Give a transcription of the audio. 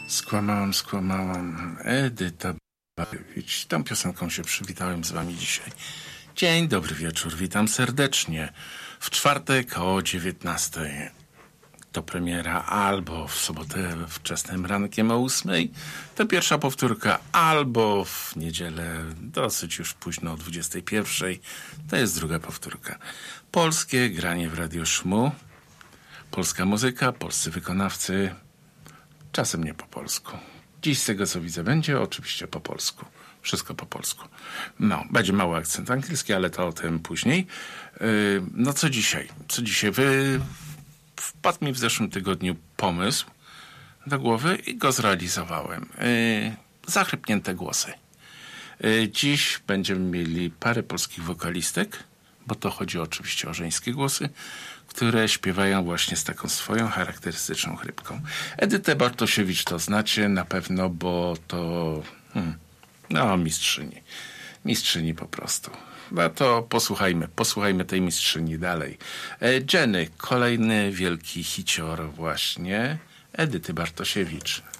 Skłamałam. Edyta Bartosiewicz. Tą piosenką się przywitałem z wami dzisiaj. Dzień dobry wieczór, witam serdecznie. W czwartek o 19:00 to premiera, albo w sobotę wczesnym rankiem o 8:00 to pierwsza powtórka, albo w niedzielę dosyć już późno o 21:00 to jest druga powtórka. Polskie granie w Radiu Szmu, polska muzyka, polscy wykonawcy, czasem nie po polsku. Dziś z tego co widzę będzie oczywiście po polsku. Wszystko po polsku. No, będzie mały akcent angielski, ale to o tym później. No co dzisiaj? Wpadł mi w zeszłym tygodniu pomysł do głowy i go zrealizowałem. Zachrypnięte głosy. Dziś będziemy mieli parę polskich wokalistek, bo to chodzi oczywiście o żeńskie głosy, które śpiewają właśnie z taką swoją charakterystyczną chrypką. Edytę Bartosiewicz to znacie na pewno, bo to mistrzyni. Mistrzyni po prostu. No to posłuchajmy tej mistrzyni dalej. Jenny, kolejny wielki hicior właśnie Edyty Bartosiewicz.